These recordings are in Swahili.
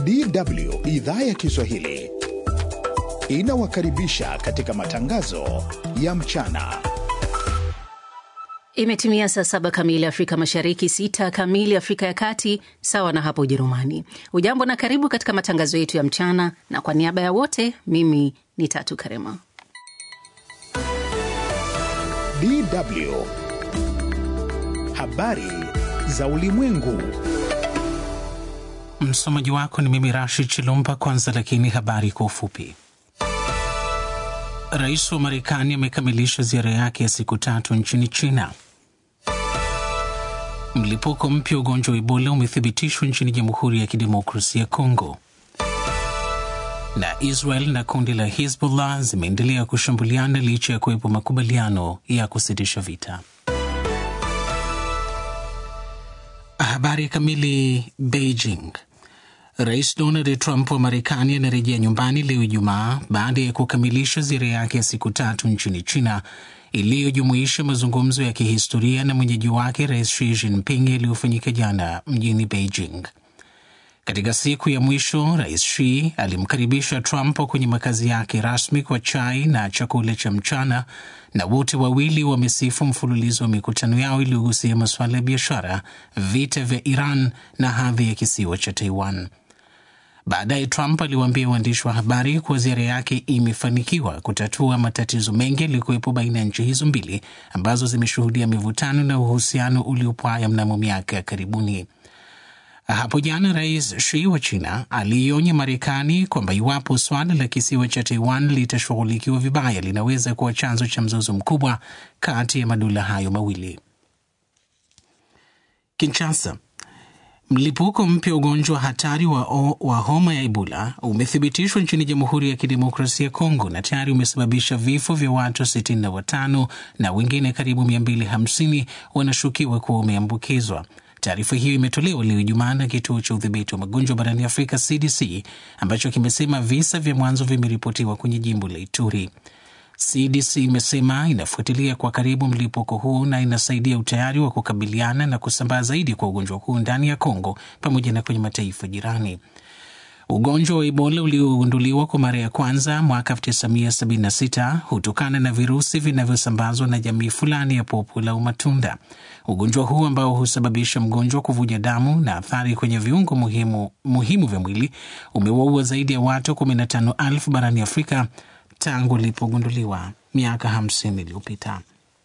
DW idhaa ya Kiswahili inawakaribisha katika matangazo ya mchana. Imetimia saa 7 kamili Afrika Mashariki, 6 kamili Afrika ya Kati, sawa na hapo Ujerumani. Ujambo na karibu katika matangazo yetu ya mchana, na kwa niaba ya wote, mimi ni Tatu Karema. DW habari za ulimwengu. Msomaji wako ni mimi Rashid Chilumba. Kwanza lakini habari kwa ufupi. Rais wa Marekani amekamilisha ziara yake ya siku 3 nchini China. Mlipuko mpya ugonjwa wa Ebola umethibitishwa nchini Jamhuri ya Kidemokrasia ya Kongo. Na Israel na kundi la Hezbollah zimeendelea kushambuliana licha ya kuwepo makubaliano ya kusitisha vita. Habari kamili. Beijing. Rais Donald Trump wa Marekani anarejea nyumbani leo Ijumaa baada ya kukamilisha ziara yake ya siku 3 nchini China iliyojumuisha mazungumzo ya kihistoria na mwenyeji wake Rais Xi Jinping yaliyofanyika jana mjini Beijing. Katika siku ya mwisho, Rais Xi alimkaribisha Trump kwenye makazi yake rasmi kwa chai na chakula cha mchana, na wote wawili wamesifu mfululizo wa mikutano yao iliyogusia masuala ya biashara, vita vya Iran na hadhi ya kisiwa cha Taiwan. Baadaye Trump aliwaambia waandishi wa habari kuwa ziara yake imefanikiwa kutatua matatizo mengi yaliyokuwepo baina ya nchi hizo mbili ambazo zimeshuhudia mivutano na uhusiano uliopwaya mnamo miaka ya karibuni. Hapo jana Rais Xi wa China alionya Marekani kwamba iwapo swala la kisiwa cha Taiwan litashughulikiwa vibaya linaweza kuwa chanzo cha mzozo mkubwa kati ya madola hayo mawili. Kinshasa. Mlipuko mpya ugonjwa hatari wa homa ya Ebola umethibitishwa nchini Jamhuri ya Kidemokrasia ya Kongo na tayari umesababisha vifo vya watu 65 na wengine karibu 250 wanashukiwa kuwa wameambukizwa. Taarifa hiyo imetolewa leo Ijumaa na kituo cha udhibiti wa magonjwa barani Afrika CDC, ambacho kimesema visa vya mwanzo vimeripotiwa kwenye jimbo la Ituri. CDC imesema inafuatilia kwa karibu mlipuko huu na inasaidia utayari wa kukabiliana na kusambaa zaidi kwa ugonjwa huu ndani ya Kongo pamoja na kwenye mataifa jirani. Ugonjwa wa Ebola uliogunduliwa kwa mara ya kwanza mwaka 1976 hutokana na virusi vinavyosambazwa na jamii fulani ya popo la matunda. Ugonjwa huu ambao husababisha mgonjwa kuvuja damu na athari kwenye viungo muhimu vya mwili umewaua zaidi ya watu 15,000 barani Afrika tangu ulipogunduliwa miaka 50 iliyopita.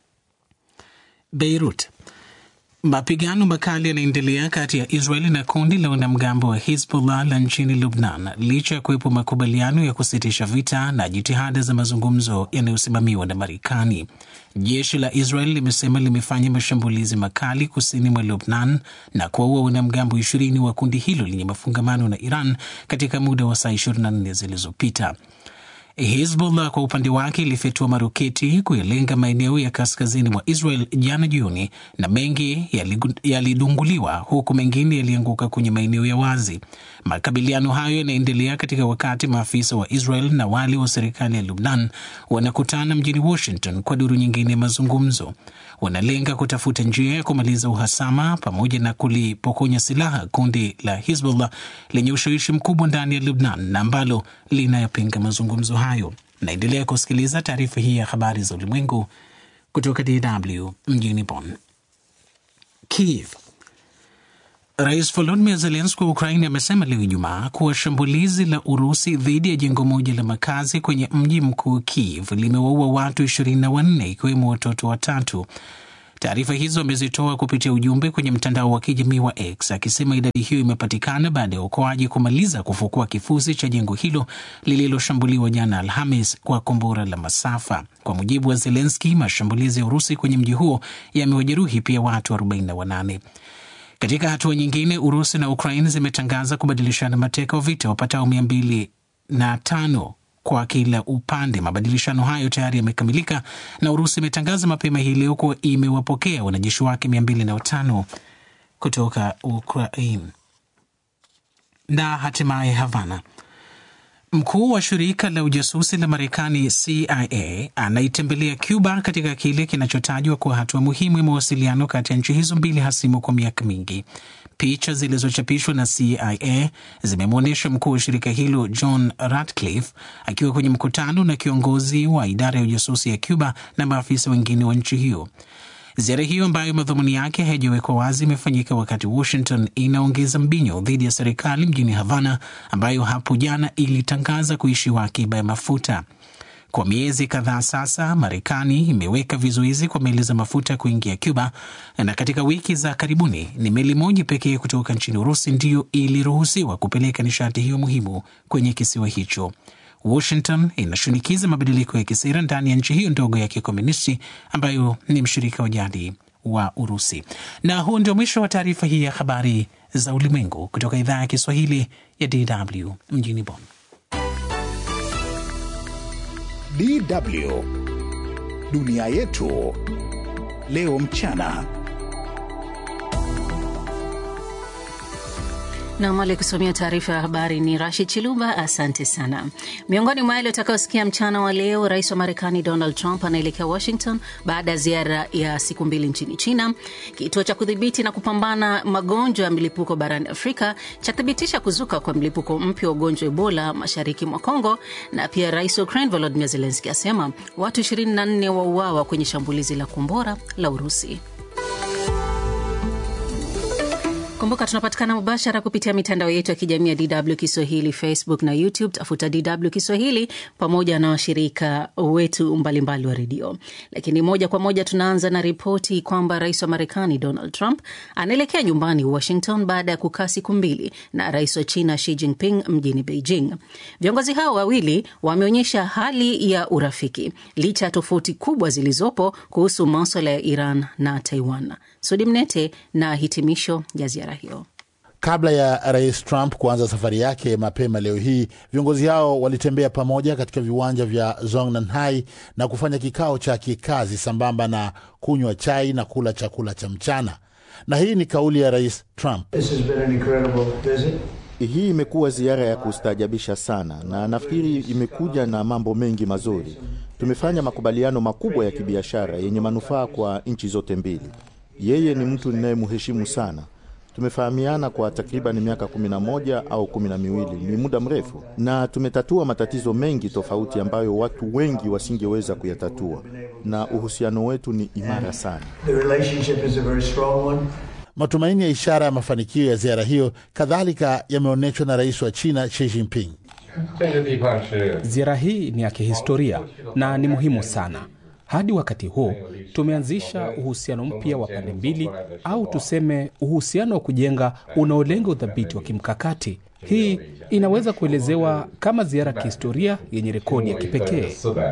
Beirut. Mapigano makali yanaendelea kati ya Israel na kundi la wanamgambo wa Hezbollah la nchini Lebanon licha ya kuwepo makubaliano ya kusitisha vita na jitihada za mazungumzo yanayosimamiwa na Marekani. Jeshi la Israel limesema limefanya mashambulizi makali kusini mwa Lebanon na kuwaua wanamgambo 20 wa kundi hilo lenye mafungamano na Iran katika muda wa saa 24 zilizopita. Hezbollah kwa upande wake ilifyatua maroketi kuyalenga maeneo ya kaskazini mwa Israel jana jioni, na mengi yalidunguliwa huku mengine yalianguka kwenye maeneo ya wazi. Makabiliano hayo yanaendelea katika wakati maafisa wa Israel na wale wa serikali ya Lebanon wanakutana mjini Washington kwa duru nyingine ya mazungumzo. Wanalenga kutafuta njia ya kumaliza uhasama pamoja na kulipokonya silaha kundi la Hezbollah lenye ushawishi mkubwa ndani ya Lebanon na ambalo linayapinga mazungumzo hayo. Naendelea kusikiliza taarifa hii ya habari za ulimwengu kutoka DW mjini Bonn. Kiev. Rais Volodymyr Zelensky wa Ukraine amesema leo Ijumaa kuwa shambulizi la Urusi dhidi ya jengo moja la makazi kwenye mji mkuu Kiev limewaua watu 24 ikiwemo watoto 3. Taarifa hizo amezitoa kupitia ujumbe kwenye mtandao wa kijamii wa X, akisema idadi hiyo imepatikana baada ya uokoaji kumaliza kufukua kifusi cha jengo hilo lililoshambuliwa jana Alhamis kwa kombora la masafa. Kwa mujibu wa Zelensky, mashambulizi ya Urusi kwenye mji huo yamewajeruhi pia watu 48. Katika hatua nyingine, Urusi na Ukraine zimetangaza kubadilishana mateka wa vita wapatao 205 kwa kila upande. Mabadilishano hayo tayari yamekamilika na Urusi imetangaza mapema hii leo kuwa imewapokea wanajeshi wake 205 kutoka Ukraine. Na hatimaye Havana. Mkuu wa shirika la ujasusi la Marekani CIA anaitembelea Cuba katika kile kinachotajwa kuwa hatua muhimu ya mawasiliano kati ya nchi hizo mbili hasimu kwa miaka mingi. Picha zilizochapishwa na CIA zimemwonyesha mkuu wa shirika hilo John Ratcliffe akiwa kwenye mkutano na kiongozi wa idara ya ujasusi ya Cuba na maafisa wengine wa nchi hiyo. Ziara hiyo ambayo madhumuni yake haijawekwa wazi imefanyika wakati Washington inaongeza mbinyo dhidi ya serikali mjini Havana ambayo hapo jana ilitangaza kuishiwa akiba ya mafuta. Kwa miezi kadhaa sasa, Marekani imeweka vizuizi kwa meli za mafuta kuingia Cuba, na katika wiki za karibuni ni meli moja pekee kutoka nchini Urusi ndiyo iliruhusiwa kupeleka nishati hiyo muhimu kwenye kisiwa hicho. Washington inashinikiza mabadiliko ya kisera ndani ya nchi hiyo ndogo ya kikomunisti ambayo ni mshirika wa jadi wa Urusi. Na huo ndio mwisho wa taarifa hii ya habari za ulimwengu kutoka idhaa ya Kiswahili ya DW mjini Bonn. DW Dunia Yetu Leo Mchana. Na mwale kusomea taarifa ya habari ni Rashid Chilumba. Asante sana. Miongoni mwa yale utakaosikia mchana wa leo: Rais wa Marekani Donald Trump anaelekea Washington baada ya ziara ya siku 2 nchini China. Kituo cha kudhibiti na kupambana magonjwa ya milipuko barani Afrika chathibitisha kuzuka kwa mlipuko mpya wa ugonjwa Ebola mashariki mwa Kongo. Na pia Rais wa Ukraine Volodymyr Zelensky asema watu 24 wauawa kwenye shambulizi la kombora la Urusi. Kumbuka tunapatikana mubashara kupitia mitandao yetu ya kijamii ya DW Kiswahili, Facebook na YouTube. Tafuta DW Kiswahili pamoja na washirika wetu mbalimbali wa redio. Lakini moja kwa moja tunaanza na ripoti kwamba Rais wa Marekani Donald Trump anaelekea nyumbani Washington baada ya kukaa siku 2 na Rais wa China Xi Jinping mjini Beijing. Viongozi hao wawili wameonyesha hali ya urafiki licha ya tofauti kubwa zilizopo kuhusu masuala ya Iran na Taiwan. Sudi Mnete na hitimisho ya ziara hiyo. Kabla ya Rais Trump kuanza safari yake mapema leo hii, viongozi hao walitembea pamoja katika viwanja vya Zhongnanhai na kufanya kikao cha kikazi sambamba na kunywa chai na kula chakula cha mchana. Na hii ni kauli ya Rais Trump. Hii imekuwa ziara ya kustaajabisha sana na nafikiri imekuja na mambo mengi mazuri. Tumefanya makubaliano makubwa ya kibiashara yenye manufaa kwa nchi zote mbili. Yeye ni mtu ninayemheshimu sana. Tumefahamiana kwa takriban miaka 11 au 12, ni muda mrefu, na tumetatua matatizo mengi tofauti ambayo watu wengi wasingeweza kuyatatua, na uhusiano wetu ni imara sana. Matumaini ya ishara ya mafanikio ya ziara hiyo kadhalika yameonyeshwa na Rais wa China Xi Jinping. Ziara hii ni ya kihistoria na ni muhimu sana. Hadi wakati huu tumeanzisha uhusiano mpya wa pande mbili, au tuseme uhusiano wa kujenga unaolenga udhabiti wa kimkakati. Hii inaweza kuelezewa kama ziara ya kihistoria yenye rekodi ya kipekee.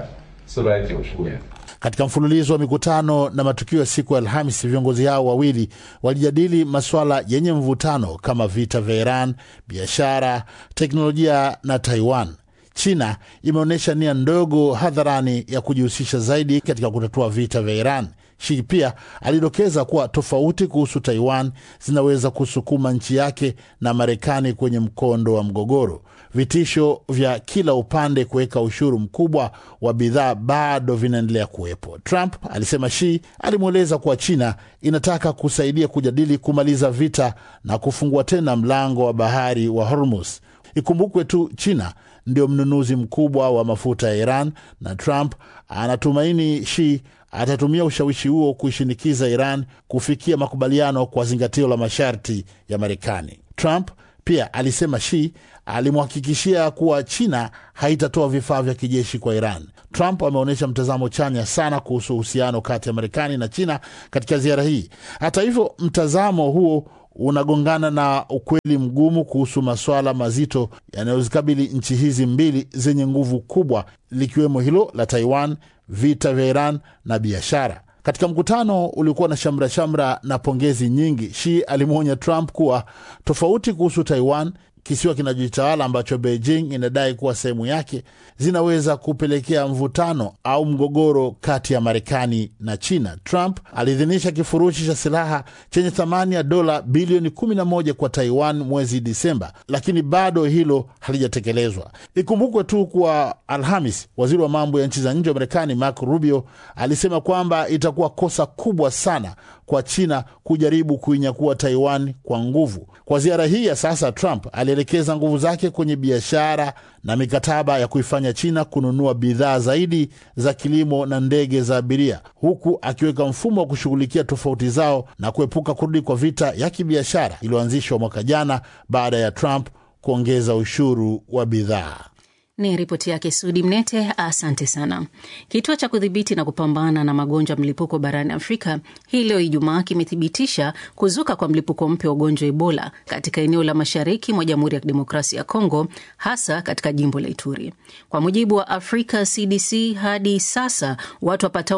Katika mfululizo wa mikutano na matukio ya siku ya Alhamisi, viongozi hao wawili walijadili masuala yenye mvutano kama vita vya Iran, biashara, teknolojia na Taiwan. China imeonyesha nia ndogo hadharani ya kujihusisha zaidi katika kutatua vita vya Iran. Xi pia alidokeza kuwa tofauti kuhusu Taiwan zinaweza kusukuma nchi yake na Marekani kwenye mkondo wa mgogoro. Vitisho vya kila upande kuweka ushuru mkubwa wa bidhaa bado vinaendelea kuwepo. Trump alisema Xi alimweleza kuwa China inataka kusaidia kujadili kumaliza vita na kufungua tena mlango wa bahari wa Hormuz. Ikumbukwe tu China ndio mnunuzi mkubwa wa mafuta ya Iran, na Trump anatumaini Xi atatumia ushawishi huo kuishinikiza Iran kufikia makubaliano kwa zingatio la masharti ya Marekani. Trump pia alisema Xi alimhakikishia kuwa China haitatoa vifaa vya kijeshi kwa Iran. Trump ameonyesha mtazamo chanya sana kuhusu uhusiano kati ya Marekani na China katika ziara hii. Hata hivyo, mtazamo huo unagongana na ukweli mgumu kuhusu masuala mazito yanayozikabili nchi hizi mbili zenye nguvu kubwa, likiwemo hilo la Taiwan, vita vya Iran na biashara. Katika mkutano ulikuwa na shamra na pongezi nyingi, Xi alimwonya Trump kuwa tofauti kuhusu Taiwan, kisiwa kinajitawala ambacho Beijing inadai kuwa sehemu yake, zinaweza kupelekea mvutano au mgogoro kati ya Marekani na China. Trump aliidhinisha kifurushi cha silaha chenye thamani ya dola bilioni 11 kwa Taiwan mwezi Disemba, lakini bado hilo halijatekelezwa. Ikumbukwe tu kwa Alhamis, waziri wa mambo ya nchi za nje wa Marekani Marco Rubio alisema kwamba itakuwa kosa kubwa sana kwa China kujaribu kuinyakua Taiwan kwa nguvu. Kwa ziara hii ya sasa, Trump alielekeza nguvu zake kwenye biashara na mikataba ya kuifanya China kununua bidhaa zaidi za kilimo na ndege za abiria, huku akiweka mfumo wa kushughulikia tofauti zao na kuepuka kurudi kwa vita ya kibiashara iliyoanzishwa mwaka jana baada ya Trump kuongeza ushuru wa bidhaa. Ni ripoti yake Sudi Mnete, asante sana. Kituo cha kudhibiti na kupambana na magonjwa mlipuko barani Afrika hii leo Ijumaa kimethibitisha kuzuka kwa mlipuko mpya wa ugonjwa Ebola katika eneo la mashariki mwa Jamhuri ya Kidemokrasia ya Kongo, hasa katika jimbo la Ituri. Kwa mujibu wa Africa CDC, hadi sasa watu wapatao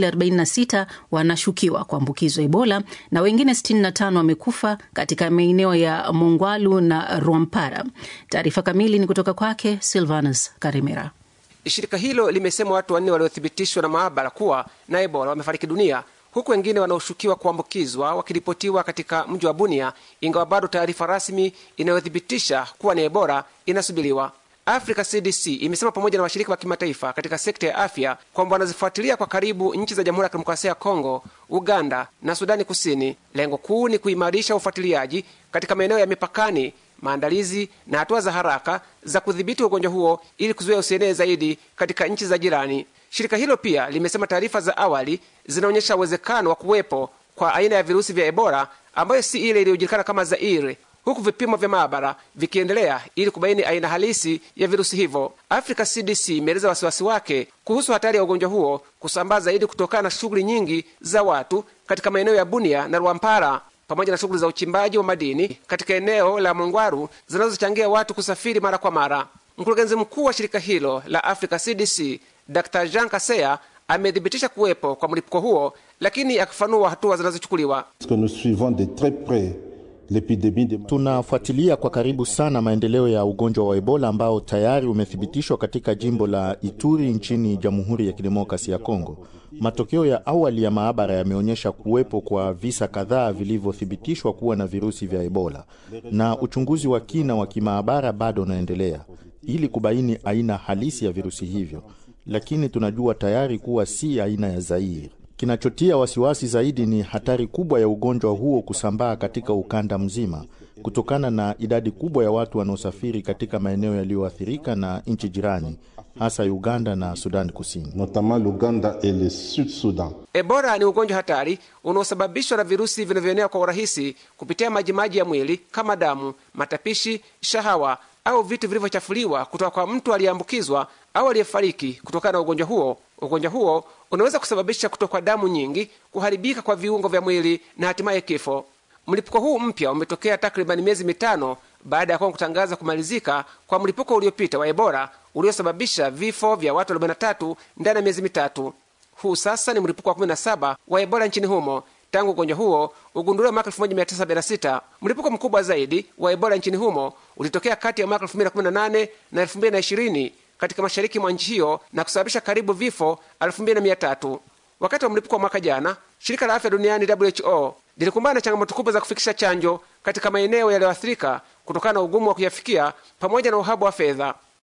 246 wanashukiwa kuambukizwa Ebola na wengine 65 wamekufa katika maeneo ya Mongwalu na Rwampara. Taarifa kamili ni kutoka kwake Silvana Karimera. Shirika hilo limesema watu 4 waliothibitishwa na maabara kuwa na Ebola wamefariki dunia, huku wengine wanaoshukiwa kuambukizwa wakiripotiwa katika mji wa Bunia, ingawa bado taarifa rasmi inayothibitisha kuwa ni Ebola inasubiriwa. Africa CDC imesema pamoja na washirika wa kimataifa katika sekta ya afya kwamba wanazifuatilia kwa karibu nchi za Jamhuri ya Kidemokrasia ya Kongo, Uganda na Sudani Kusini. Lengo kuu ni kuimarisha ufuatiliaji katika maeneo ya mipakani, maandalizi na hatua za haraka za kudhibiti ugonjwa huo ili kuzuia usienee zaidi katika nchi za jirani. Shirika hilo pia limesema taarifa za awali zinaonyesha uwezekano wa kuwepo kwa aina ya virusi vya Ebola ambayo si ile iliyojulikana kama Zaire, huku vipimo vya maabara vikiendelea ili kubaini aina halisi ya virusi hivyo. Africa CDC imeeleza wasiwasi wake kuhusu hatari ya ugonjwa huo kusambaa zaidi kutokana na shughuli nyingi za watu katika maeneo ya Bunia na Rwampara, pamoja na shughuli za uchimbaji wa madini katika eneo la Mongwaru zinazochangia watu kusafiri mara kwa mara. Mkurugenzi mkuu wa shirika hilo la Africa CDC, Dr. Jean Kaseya, amethibitisha kuwepo kwa mlipuko huo, lakini akafanua hatua zinazochukuliwa. Tunafuatilia kwa karibu sana maendeleo ya ugonjwa wa Ebola ambao tayari umethibitishwa katika jimbo la Ituri nchini Jamhuri ya Kidemokrasia ya Kongo. Matokeo ya awali ya maabara yameonyesha kuwepo kwa visa kadhaa vilivyothibitishwa kuwa na virusi vya Ebola, na uchunguzi wa kina wa kimaabara bado unaendelea ili kubaini aina halisi ya virusi hivyo, lakini tunajua tayari kuwa si aina ya Zaire. Kinachotia wasiwasi zaidi ni hatari kubwa ya ugonjwa huo kusambaa katika ukanda mzima kutokana na idadi kubwa ya watu wanaosafiri katika maeneo yaliyoathirika na nchi jirani, hasa Uganda na Sudan Kusini. Notamment Uganda et le Sud Sudan. Ebola ni ugonjwa hatari unaosababishwa na virusi vinavyoenea kwa urahisi kupitia majimaji ya mwili kama damu, matapishi, shahawa au vitu vilivyochafuliwa kutoka kwa mtu aliyeambukizwa au aliyefariki kutokana na ugonjwa huo. Ugonjwa huo unaweza kusababisha kutokwa damu nyingi, kuharibika kwa viungo vya mwili na hatimaye kifo. Mlipuko huu mpya umetokea takriban miezi 5 baada ya Kongo kutangaza kumalizika kwa mlipuko uliopita wa Ebola uliosababisha vifo vya watu 43 ndani ya miezi 3. Huu sasa ni mlipuko wa 17 wa Ebola nchini humo tangu ugonjwa huo ugunduliwa mwaka 1976. Mlipuko mkubwa zaidi wa Ebola nchini humo ulitokea kati ya mwaka 2018 na 2020 katika mashariki mwa nchi hiyo na kusababisha karibu vifo 2300. Wakati wa mlipuko wa mwaka jana, shirika la afya duniani WHO lilikumbana na changamoto kubwa za kufikisha chanjo katika maeneo yaliyoathirika kutokana na ugumu wa kuyafikia pamoja na uhaba wa fedha.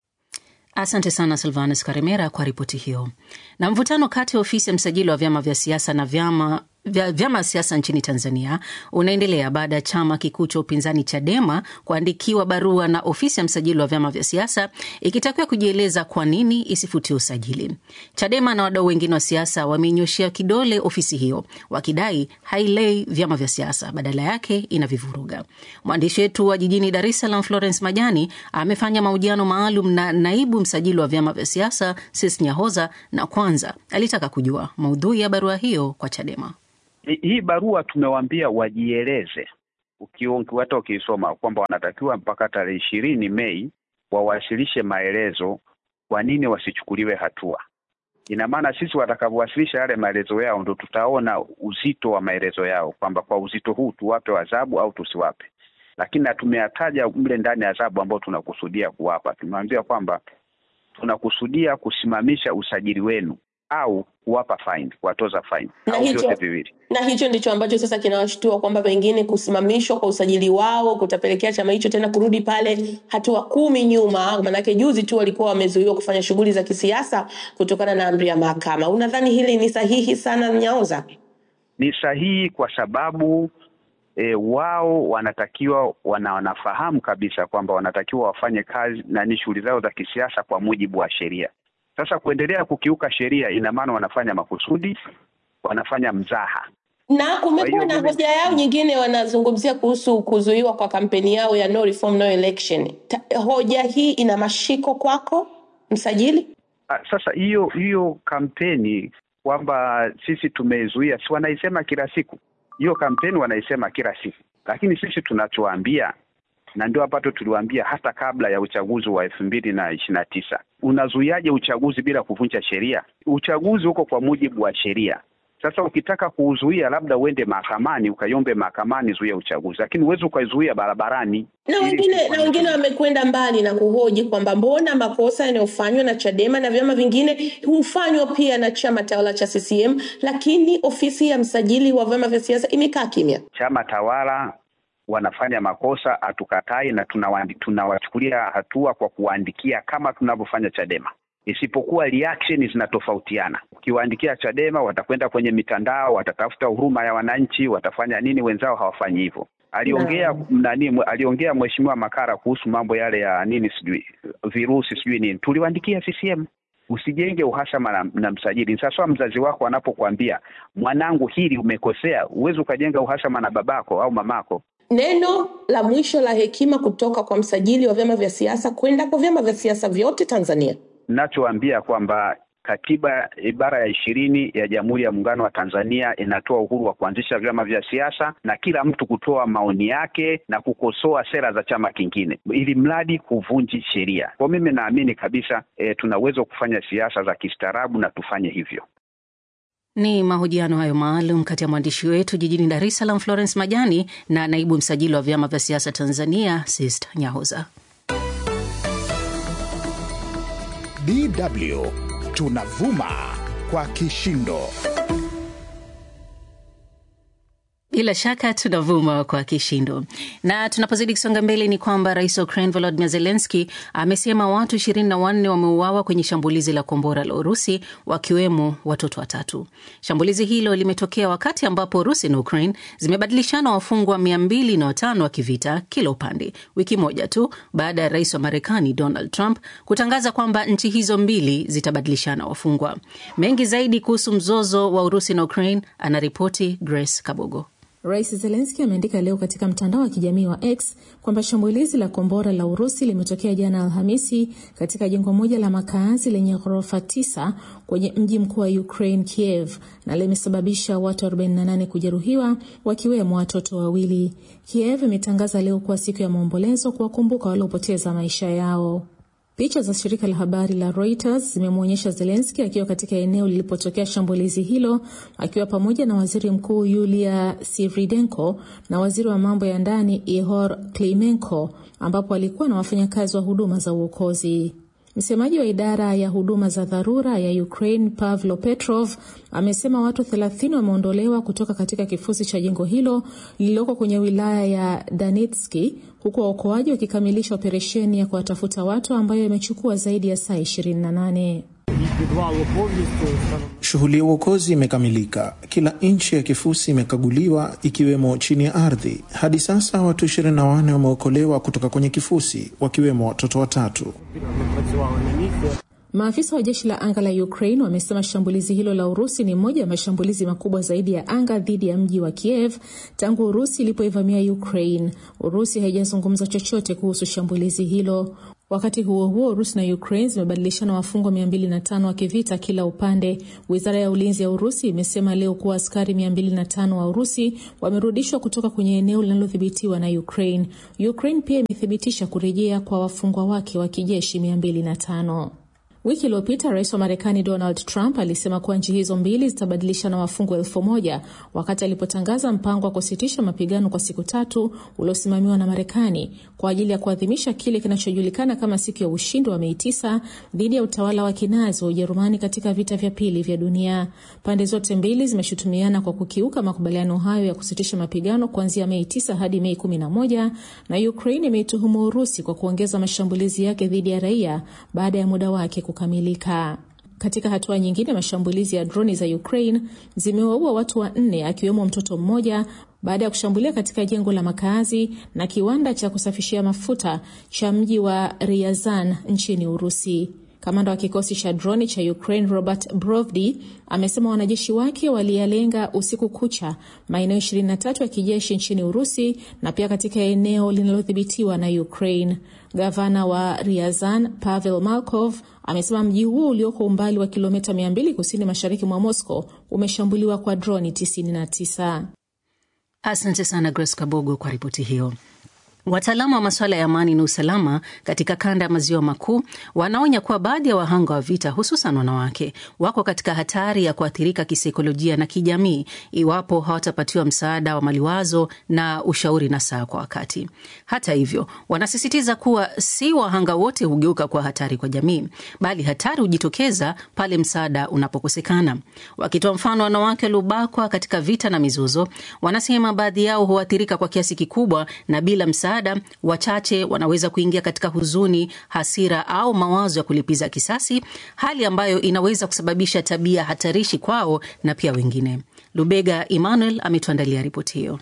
Asante sana Silvanus Karimera kwa ripoti hiyo. Na mvutano kati ya ofisi ya msajili wa vyama vya siasa na vyama vya siasa nchini Tanzania unaendelea baada ya chama kikuu cha upinzani Chadema kuandikiwa barua na ofisi ya msajili wa vyama vya siasa ikitakiwa kujieleza kwa nini isifutie usajili. Chadema na wadau wengine wa siasa wamenyoshea kidole ofisi hiyo wakidai hailei vyama vya siasa, badala yake inavivuruga. Mwandishi wetu wa jijini Dar es Salaam Florence Majani amefanya mahojiano maalum na naibu msajili wa vyama vya siasa Sis Nyahoza, na kwanza alitaka kujua maudhui ya barua hiyo kwa Chadema. Hii barua tumewaambia wajieleze, hata ukisoma kwamba wanatakiwa mpaka tarehe 20 Mei wawasilishe maelezo kwa nini wasichukuliwe hatua. Ina maana sisi watakavyowasilisha yale maelezo yao ndio tutaona uzito wa maelezo yao, kwamba kwa uzito huu tuwape adhabu au tusiwape. Lakini tumeyataja mle ndani ya adhabu ambao tunakusudia kuwapa. Tumewaambia kwamba tunakusudia kusimamisha usajili wenu au kuwapa fine, kuwatoza fine, au vyote viwili. Na hicho ndicho ambacho sasa kinawashtua kwamba pengine kusimamishwa kwa usajili wao kutapelekea chama hicho tena kurudi pale hatua 10 nyuma. Maana juzi tu walikuwa wamezuiwa kufanya shughuli za kisiasa kutokana na amri ya mahakama. Unadhani hili ni sahihi sana, Nyaoza? Ni sahihi kwa sababu wao wanatakiwa wanafahamu kabisa kwamba wanatakiwa wafanye kazi na ni shughuli zao za kisiasa kwa mujibu wa sheria. Sasa kuendelea kukiuka sheria ina maana wanafanya makusudi, wanafanya mzaha. Na kumekuwa na hoja yao nyingine, wanazungumzia kuhusu kuzuiwa kwa kampeni yao ya no reform no election. Hoja hii ina mashiko kwako msajili? Sasa hiyo kampeni kwamba sisi tumezuia, si wanaisema kila siku. Hiyo kampeni wanaisema kila siku. Lakini sisi tunachoambia, na ndio hapo tuliwaambia hata kabla ya uchaguzi wa 2029. Unazuiaje uchaguzi bila kuvunja sheria? Uchaguzi uko kwa mujibu wa sheria. Sasa ukitaka kuuzuia, labda uende mahakamani, ukaiombe mahakamani zuia uchaguzi, lakini uweze ukaizuia barabarani. Na wengine wamekwenda mbali na kuhoji kwamba mbona makosa yanayofanywa na Chadema na vyama vingine hufanywa pia na chama tawala cha CCM, lakini ofisi ya msajili wa vyama vya siasa imekaa kimya. Chama tawala wanafanya makosa, hatukatai, na tunawachukulia hatua kwa kuandikia kama tunavyofanya Chadema. Isipokuwa reaction zinatofautiana. Ukiwaandikia Chadema watakwenda kwenye mitandao, watatafuta huruma ya wananchi, watafanya nini, wenzao hawafanyi hivyo. Aliongea Mheshimiwa Makara kuhusu mambo yale ya nini sijui virusi sijui nini. Tuliwaandikia CCM. Usijenge uhasama na msajili. Sasa mzazi wako anapokuambia mwanangu hili umekosea, uweze ukajenga uhasama na babako au mamako. Neno la mwisho la hekima kutoka kwa msajili wa vyama vya siasa kwenda kwa vyama vya siasa vyote Tanzania. Nachoambia kwamba katiba ibara ya 20 ya Jamhuri ya Muungano wa Tanzania inatoa uhuru wa kuanzisha vyama vya siasa na kila mtu kutoa maoni yake na kukosoa sera za chama kingine, ili mradi kuvunji sheria. Kwa mimi naamini kabisa tunaweza kufanya siasa za kistaarabu na tufanye hivyo. Ni mahojiano hayo maalum kati ya mwandishi wetu jijini Dar es Salaam Florence Majani na naibu msajili wa vyama vya siasa Tanzania Sist Nyahoza. DW tunavuma kwa kishindo. Bila shaka tunavuma kwa kishindo. Na tunapozidi kusonga mbele ni kwamba Rais wa Ukraine Volodymyr Zelensky amesema watu 24 wameuawa kwenye shambulizi la kombora la Urusi, wakiwemo watoto 3. Shambulizi hilo limetokea wakati ambapo Urusi na Ukraine zimebadilishana wafungwa 205 wa kivita kila upande, wiki moja tu baada ya Rais wa Marekani Donald Trump kutangaza kwamba nchi hizo mbili zitabadilishana wafungwa. Mengi zaidi kuhusu mzozo wa Urusi na Ukraine anaripoti Grace Kabogo. Rais Zelensky ameandika leo katika mtandao wa kijamii wa X kwamba shambulizi la kombora la Urusi limetokea jana Alhamisi katika jengo moja la makazi lenye ghorofa 9 kwenye mji mkuu wa Ukraine Kiev, na limesababisha watu 48 kujeruhiwa, wakiwemo watoto 2. Kiev imetangaza leo kuwa siku ya maombolezo kuwakumbuka waliopoteza maisha yao. Picha za shirika la habari la Reuters zimemwonyesha Zelensky akiwa katika eneo lilipotokea shambulizi hilo, akiwa pamoja na waziri mkuu Yulia Sviridenko na waziri wa mambo ya ndani Ihor Klimenko, ambapo alikuwa na wafanyakazi wa huduma za uokozi. Msemaji wa idara ya huduma za dharura ya Ukraine Pavlo Petrov amesema watu 30 wameondolewa kutoka katika kifusi cha jengo hilo lililoko kwenye wilaya ya Donetski, huku waokoaji wakikamilisha operesheni ya kuwatafuta watu ambayo imechukua zaidi ya saa 28. Shughuli ya uokozi imekamilika. Kila inchi ya kifusi imekaguliwa, ikiwemo chini ya ardhi. Hadi sasa watu 24 wameokolewa kutoka kwenye kifusi, wakiwemo watoto 3. Maafisa wa jeshi la anga la Ukraine wamesema shambulizi hilo la Urusi ni moja ya mashambulizi makubwa zaidi ya anga dhidi ya mji wa Kiev tangu Urusi ilipoivamia Ukraine. Urusi haijazungumza chochote kuhusu shambulizi hilo. Wakati huo huo, Urusi na Ukraine zimebadilishana wafungwa 205 wa kivita kila upande. Wizara ya ulinzi ya Urusi imesema leo kuwa askari 205 wa Urusi wamerudishwa kutoka kwenye eneo linalodhibitiwa na Ukraine. Ukraine pia imethibitisha kurejea kwa wafungwa wake wa kijeshi 205. Wiki iliyopita Rais wa Marekani Donald Trump alisema kuwa nchi hizo mbili zitabadilishana wafungwa 1000 wakati alipotangaza mpango wa kusitisha mapigano kwa siku 3 uliosimamiwa na Marekani kwa ajili ya kuadhimisha kile kinachojulikana kama siku ya ushindi wa Mei 9 dhidi ya utawala wa Kinazi wa Ujerumani katika vita vya pili vya dunia. Pande zote mbili zimeshutumiana kwa kukiuka makubaliano hayo ya kusitisha mapigano kuanzia Mei 9 hadi Mei 11, na Ukraine imeituhumu Urusi kwa kuongeza mashambulizi yake dhidi ya raia baada ya muda wake kukamilika. Katika hatua nyingine, mashambulizi ya droni za Ukraine zimewaua watu 4 akiwemo mtoto mmoja baada ya kushambulia katika jengo la makazi na kiwanda cha kusafishia mafuta cha mji wa Ryazan nchini Urusi. Kamanda wa kikosi cha droni cha Ukraine Robert Brovdi amesema wanajeshi wake waliyalenga usiku kucha maeneo 23 ya kijeshi nchini Urusi na pia katika eneo linalodhibitiwa na Ukraine. Gavana wa Ryazan Pavel Malkov amesema mji huo ulioko umbali wa kilomita 200 kusini mashariki mwa Moscow umeshambuliwa kwa droni 99. Asante sana Grace Kabogo kwa ripoti hiyo. Wataalamu wa masuala ya amani na usalama katika kanda ya maziwa makuu wanaonya kuwa baadhi ya wahanga wa vita, hususan wanawake, wako katika hatari ya kuathirika kisaikolojia na kijamii iwapo hawatapatiwa msaada wa maliwazo na ushauri nasaha kwa wakati. Hata hivyo, wanasisitiza kuwa si wahanga wote hugeuka kwa hatari kwa jamii, bali hatari hujitokeza pale msaada unapokosekana. Wakitoa mfano wanawake waliobakwa katika vita na mizozo, wanasema baadhi yao huathirika kwa kiasi kikubwa na bila msaada wachache wanaweza kuingia katika huzuni, hasira au mawazo ya kulipiza kisasi, hali ambayo inaweza kusababisha tabia hatarishi kwao na pia wengine. Lubega Emmanuel ametuandalia ripoti hiyo.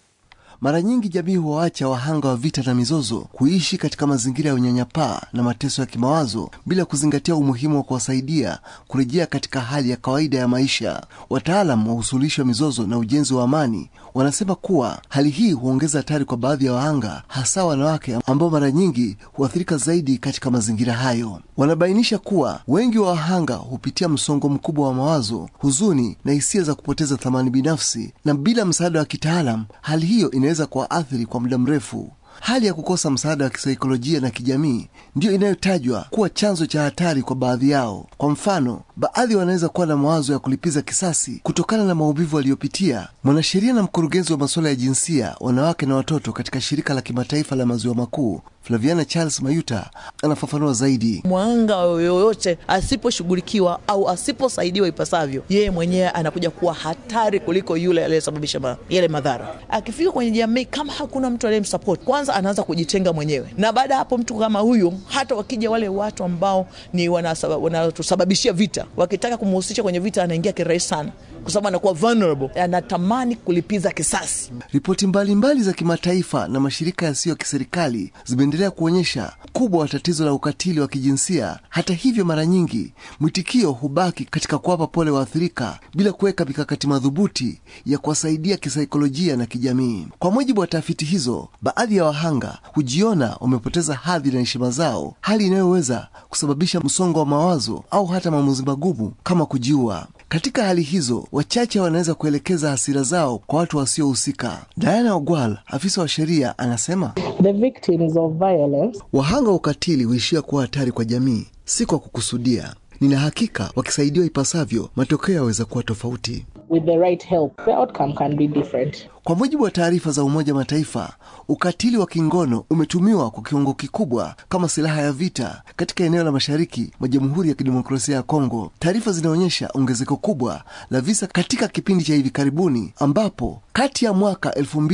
Mara nyingi jamii huwaacha wahanga wa vita na mizozo kuishi katika mazingira ya unyanyapaa na mateso ya kimawazo bila kuzingatia umuhimu wa kuwasaidia kurejea katika hali ya kawaida ya maisha. Wataalamu wa usuluhishi wa mizozo na ujenzi wa amani wanasema kuwa hali hii huongeza hatari kwa baadhi ya wahanga, hasa wanawake ambao mara nyingi huathirika zaidi katika mazingira hayo. Wanabainisha kuwa wengi wa wahanga hupitia msongo mkubwa wa mawazo, huzuni na hisia za kupoteza thamani binafsi, na bila msaada wa kitaalamu hali hiyo inaweza kuathiri kwa muda mrefu. Hali ya kukosa msaada wa kisaikolojia na kijamii ndio inayotajwa kuwa chanzo cha hatari kwa baadhi yao. Kwa mfano, baadhi wanaweza kuwa na mawazo ya kulipiza kisasi kutokana na maumivu waliopitia. Mwanasheria na mkurugenzi wa masuala ya jinsia, wanawake na watoto katika shirika la kimataifa la maziwa makuu, Flaviana Charles Mayuta, anafafanua zaidi. Mwanga yoyote asiposhughulikiwa au asiposaidiwa ipasavyo, yeye mwenyewe anakuja kuwa hatari kuliko yule aliyesababisha yale madhara. Akifika kwenye jamii, kama hakuna mtu aliyemsupport, kwanza anaanza kujitenga mwenyewe. Na baada hapo mtu kama huyo, hata wakija wale watu ambao ni wanatusababishia vita, wakitaka kumhusisha kwenye vita, anaingia kirahisi sana kwa sababu anakuwa vulnerable, anatamani kulipiza kisasi. Ripoti mbalimbali za kimataifa na mashirika yasiyo ya kiserikali zimeendelea kuonyesha kubwa wa tatizo la ukatili wa kijinsia. Hata hivyo, mara nyingi mwitikio hubaki katika kuwapa pole waathirika bila kuweka mikakati madhubuti ya kuwasaidia kisaikolojia na kijamii. Kwa mujibu wa tafiti hizo, baadhi ya wahanga hujiona wamepoteza hadhi na heshima zao, hali inayoweza kusababisha msongo wa mawazo au hata maamuzi magumu kama kujiua. Katika hali hizo, wachache wanaweza kuelekeza hasira zao kwa watu wasiohusika. Diana Ogwal, afisa wa sheria, anasema the victims of violence, wahanga wa ukatili huishia kuwa hatari kwa jamii, si kwa kukusudia. Nina hakika wakisaidiwa ipasavyo, matokeo yaweza kuwa tofauti. With the right help, the outcome can be different. Kwa mujibu wa taarifa za Umoja Mataifa, ukatili wa kingono umetumiwa kwa kiwango kikubwa kama silaha ya vita katika eneo la mashariki mwa Jamhuri ya Kidemokrasia ya Kongo. Taarifa zinaonyesha ongezeko kubwa la visa katika kipindi cha hivi karibuni, ambapo kati ya mwaka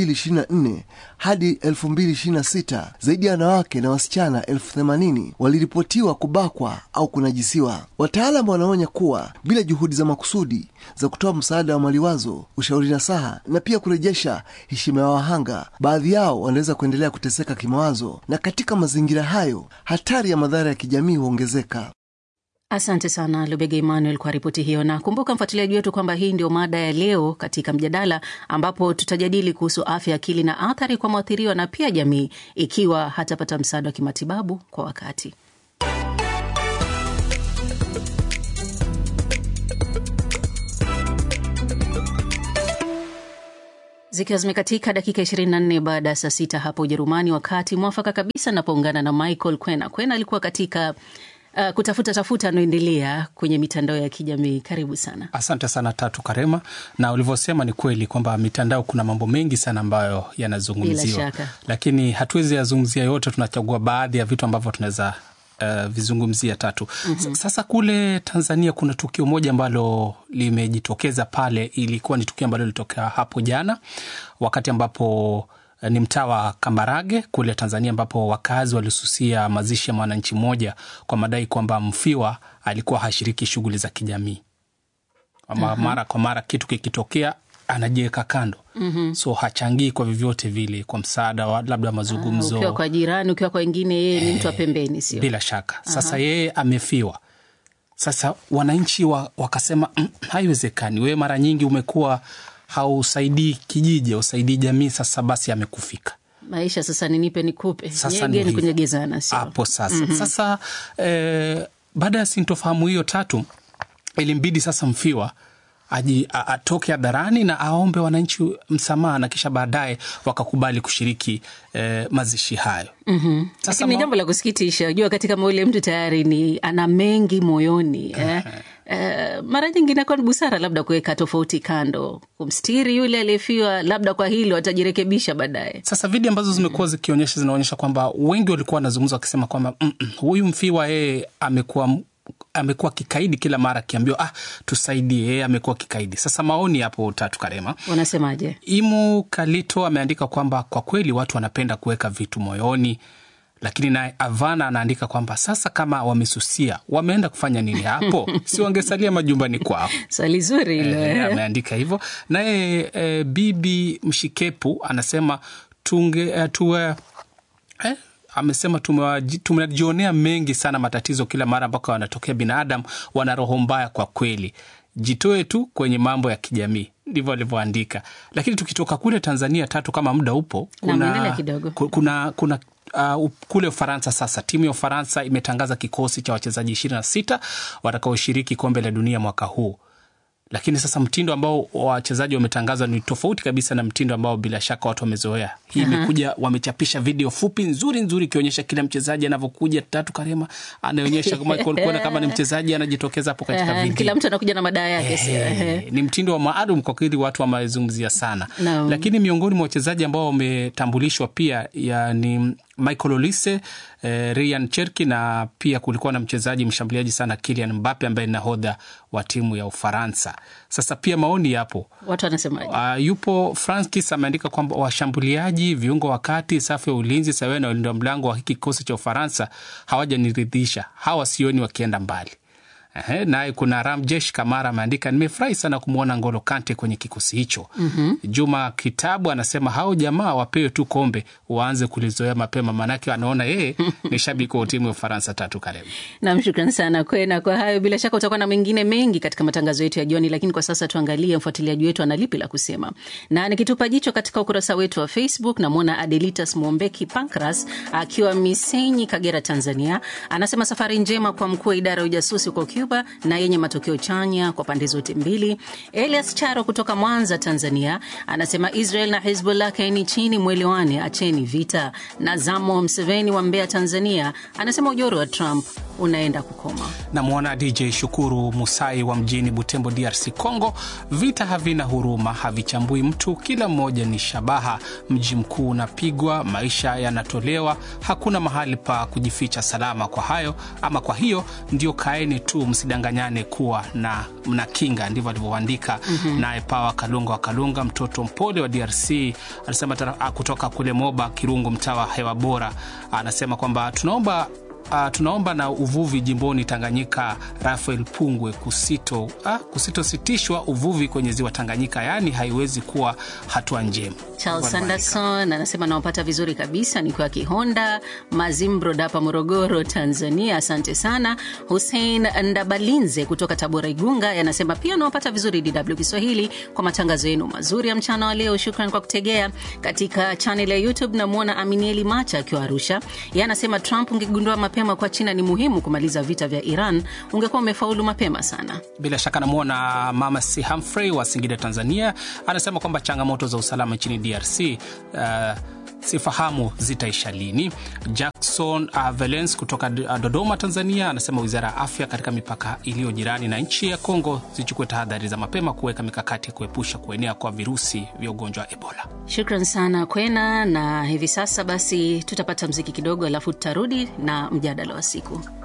2024 hadi 2026 zaidi ya wanawake na wasichana 80,000 waliripotiwa kubakwa au kunajisiwa. Wataalamu wanaonya kuwa bila juhudi za makusudi za kutoa msaada wa maliwazo, ushauri nasaha na pia kurejesha heshima ya wahanga, baadhi yao wanaweza kuendelea kuteseka kimawazo, na katika mazingira hayo hatari ya madhara ya kijamii huongezeka. Asante sana Lubega Emmanuel kwa ripoti hiyo. Na kumbuka mfuatiliaji wetu kwamba hii ndio mada ya leo katika mjadala, ambapo tutajadili kuhusu afya akili na athari kwa mwathiriwa na pia jamii ikiwa hatapata msaada wa kimatibabu kwa wakati. Zikiwa zimekatika dakika 24 baada ya saa 6 hapo Ujerumani, wakati mwafaka kabisa napoungana na Michael Kwena. Kwena alikuwa katika kutafuta anaendelea kwenye mitandao ya kijamii. Karibu sana. Asante sana Tatu Karema, na ulivyosema ni kweli kwamba mitandao kuna mambo mengi sana ambayo yanazungumziwa, lakini hatuwezi yazungumzia yote, tunachagua baadhi ya vitu ambavyo tunaweza vizungumzia Tatu. Sasa kule Tanzania kuna tukio moja ambalo limejitokeza pale. Ilikuwa ni tukio ambalo lilitokea hapo jana, wakati ambapo ni mtaa wa Kambarage kule Tanzania, ambapo wakazi walisusia mazishi ya mwananchi mmoja kwa madai kwamba mfiwa alikuwa hashiriki shughuli za kijamii. Mara kwa mara kitu kikitokea anajiweka kando. So hachangii kwa vyovyote vile kwa msaada wa labda mazungumzo. Ukiwa kwa jirani, ukiwa kwa wengine, yeye ni mtu wa pembeni, sio? Bila shaka. Sasa yeye amefiwa. Sasa wananchi wakasema haiwezekani. Wewe mara nyingi umekuwa hausaidii kijiji, usaidii jamii, sasa basi amekufika. Maisha sasa ni nipe nikupe. Sasa ni kunyegezana, sio? Hapo sasa. Sasa baada ya sintofahamu hiyo tatu, ilimbidi sasa mfiwa atoke hadharani na aombe wananchi msamaha, na kisha baadaye wakakubali kushiriki mazishi hayo. Sasa ni jambo la kusikitisha. Unajua katika ule mtu tayari ana mengi moyoni. Mara nyingi inakuwa ni busara labda kuweka tofauti kando, kumstiri yule aliyefiwa, labda kwa hilo atajirekebisha baadaye. Sasa video ambazo zimekuwa zinaonyesha kwamba wengi walikuwa wanazungumza wakisema kwamba huyu mfiwa yeye amekuwa kikaidi, kila mara akiambiwa tusaidie, amekuwa kikaidi. Sasa maoni hapo Tatu Karema, wanasemaje? Imu Kalito ameandika kwamba kwa kweli watu wanapenda kuweka vitu moyoni, lakini naye Avana anaandika kwamba sasa kama wamesusia, wameenda kufanya nini hapo? Si wangesalia majumbani kwao. Swali zuri ile. Ameandika hivyo. Naye Bibi Mshikepu anasema amesema tumejionea mengi sana matatizo kila mara ambako wanatokea binadamu, wana roho mbaya kwa kweli. Jitoe tu kwenye mambo ya kijamii. Ndivyo alivyoandika. Lakini tukitoka kule Tanzania, Tatu, kama muda upo, kuna kule Ufaransa sasa. Timu ya Ufaransa imetangaza kikosi cha wachezaji 26 watakaoshiriki kombe la dunia mwaka huu. Lakini sasa mtindo ambao wachezaji wametangazwa ni tofauti kabisa na mtindo ambao bila shaka watu wamezoea. Hii imekuja, wamechapisha video fupi nzuri ikionyesha kila mchezaji anavyokuja. Tatu Karema anaonyesha kama ni mchezaji anajitokeza hapo katika video. Kila mtu anakuja na madai yake. Ni mtindo wa maalum kwa kweli, watu wamezungumzia sana. Lakini miongoni mwa wachezaji ambao wametambulishwa pia ni Michael Olise, Ryan Cherki, na pia kulikuwa na mchezaji mshambuliaji sana Kylian Mbappe ambaye ni nahodha wa timu ya Ufaransa. Sasa pia maoni yapo. Watu wanasemaje? Yupo Francis ameandika kwamba washambuliaji, viungo wakati, safu ya ulinzi sawa na walinda mlango wa hiki kikosi cha Ufaransa hawajaniridhisha. Hawa sioni wakienda mbali. Naye kuna Ramjesh Kamara ameandika nimefurahi sana kumuona Ngolo Kante kwenye kikosi hicho. Juma Kitabu anasema hao jamaa wapewe tu kombe, waanze kulizoea mapema, manake anaona yeye ni shabiki wa timu ya Ufaransa. Tatu Karema. Namshukuru sana Kwena kwa hayo. Bila shaka utakuwa na mengine mengi katika matangazo yetu ya jioni, lakini kwa sasa tuangalie mfuatiliaji wetu analipi la kusema. Na nikitupa jicho katika ukurasa wetu wa Facebook, namuona Adelitas Mwombeki Pankras akiwa Misenyi, Kagera, Tanzania. Anasema safari njema kwa mkuu wa idara ya ujasusi kwa Cuba na yenye matokeo chanya kwa pande zote mbili. Elias Charo kutoka Mwanza, Tanzania, anasema Israel na Hezbollah kaeni chini, mwelewane, acheni vita. Na Zamo Mseveni wa Mbeya, Tanzania, anasema ujoro wa Trump unaenda kukoma. Na muona DJ Shukuru Musai wa mjini Butembo, DRC Congo, vita havina huruma, havichambui mtu, kila mmoja ni shabaha, mji mkuu unapigwa, maisha yanatolewa, hakuna mahali pa kujificha salama. Kwa hiyo ndio kaeni tu, msidanganyane kuwa na mnakinga. Ndivyo alivyoandika. Naye Pawa Kalunga wa Kalunga, mtoto mpole wa DRC, anasema kutoka kule Moba Kirungu, mtaa wa Hewa Bora, anasema kwamba tunaomba na uvuvi jimboni Tanganyika Rafael Pungwe kusitositishwa uvuvi kwenye ziwa Tanganyika, yani haiwezi kuwa hatua njema. Charles Anderson anasema nawapata vizuri kabisa, ni kwa Kihonda Mazimbro hapa Morogoro, Tanzania. Asante sana. Hussein Ndabalinze kutoka Tabora Igunga anasema pia nawapata vizuri DW Kiswahili kwa matangazo yenu mazuri ya mchana wa leo. Shukrani kwa kutegea. Katika channel ya YouTube namuona Aminieli Macha akiwa Arusha. Yeye anasema Trump ungegundua mapema kwa China ni muhimu kumaliza vita vya Iran, ungekuwa umefaulu mapema sana. Bila shaka namuona Mama C. Humphrey wa Singida, Tanzania, anasema kwamba changamoto za usalama nchini DRC sifahamu zitaisha lini. Jackson Valence kutoka Dodoma, Tanzania, anasema wizara ya afya katika mipaka iliyo jirani na nchi ya Kongo zichukue tahadhari za mapema kuweka mikakati kuepusha kuenea kwa virusi vya ugonjwa wa Ebola. Shukran sana Kwena, na hivi sasa basi tutapata mziki kidogo alafu tutarudi na mjadala wa siku.